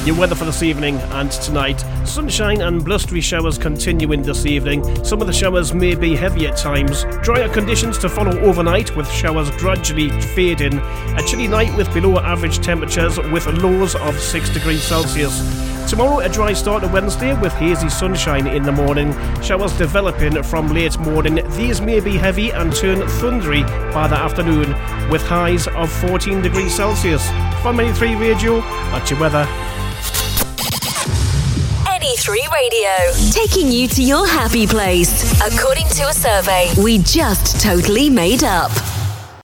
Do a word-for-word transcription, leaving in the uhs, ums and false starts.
Your weather for this evening and tonight. Sunshine and blustery showers continuing this evening. Some of the showers may be heavy at times. Drier conditions to follow overnight with showers gradually fading. A chilly night with below average temperatures with lows of six degrees Celsius. Tomorrow a dry start to Wednesday with hazy sunshine in the morning. Showers developing from late morning. These may be heavy and turn thundery by the afternoon with highs of fourteen degrees Celsius. From N E three Radio, that's your weather. N E three Radio, taking you to your happy place. According to a survey we just totally made up.